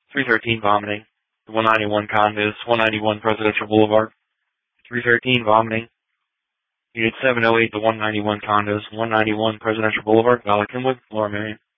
313 vomiting. The 191 condos, 191 Presidential Boulevard. 313 vomiting. Unit 708, the 191 condos, 191 Presidential Boulevard, Valley Kenwood, Lower Marion.